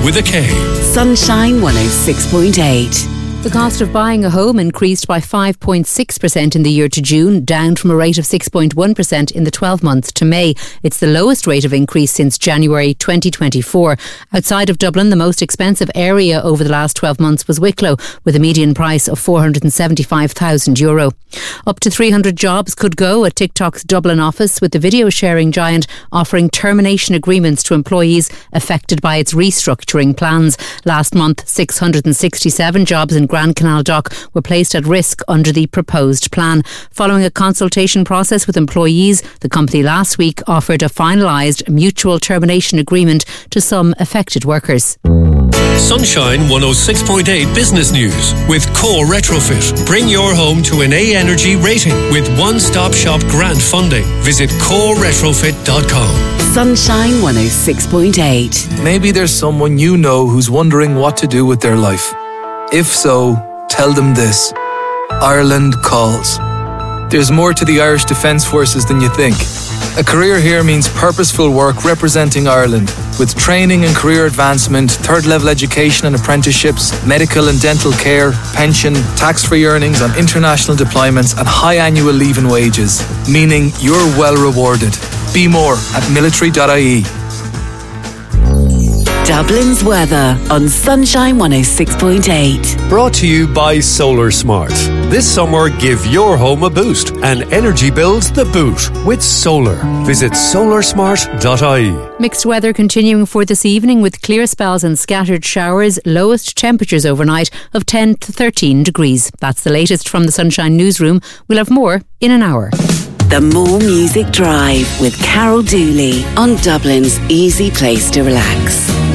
with a K. Sunshine 106.8. The cost of buying a home increased by 5.6% in the year to June, down from a rate of 6.1% in the 12 months to May. It's the lowest rate of increase since January 2024. Outside of Dublin, the most expensive area over the last 12 months was Wicklow, with a median price of €475,000. Up to 300 jobs could go at TikTok's Dublin office, with the video sharing giant offering termination agreements to employees affected by its restructuring plans. Last month, 667 jobs in Grand Canal Dock were placed at risk under the proposed plan. Following a consultation process with employees, the company last week offered a finalised mutual termination agreement to some affected workers. Sunshine 106.8 Business News with Core Retrofit. Bring your home to an A Energy rating with one-stop shop grant funding. Visit coreretrofit.com. Sunshine 106.8. Maybe there's someone you know who's wondering what to do with their life. If so, tell them this. Ireland calls. There's more to the Irish Defence Forces than you think. A career here means purposeful work representing Ireland, with training and career advancement, third-level education and apprenticeships, medical and dental care, pension, tax-free earnings on international deployments and high annual leave and wages, meaning you're well rewarded. Be more at military.ie. Dublin's weather on Sunshine 106.8. Brought to you by Solar Smart. This summer, give your home a boost and energy bills the boot with solar. Visit solarsmart.ie. Mixed weather continuing for this evening with clear spells and scattered showers. Lowest temperatures overnight of 10 to 13 degrees. That's the latest from the Sunshine Newsroom. We'll have more in an hour. The More Music Drive with Carol Dooley on Dublin's easy place to relax.